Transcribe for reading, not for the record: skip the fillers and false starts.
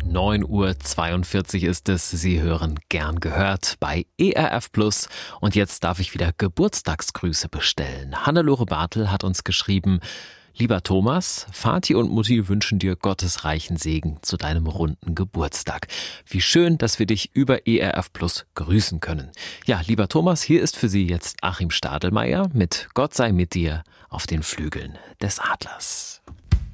9:42 Uhr ist es. Sie hören Gern gehört bei ERF Plus. Und jetzt darf ich wieder Geburtstagsgrüße bestellen. Hannelore Bartel hat uns geschrieben: Lieber Thomas, Vati und Mutti wünschen dir Gottes reichen Segen zu deinem runden Geburtstag. Wie schön, dass wir dich über ERF Plus grüßen können. Ja, lieber Thomas, hier ist für Sie jetzt Achim Stadelmeier mit Gott sei mit dir auf den Flügeln des Adlers.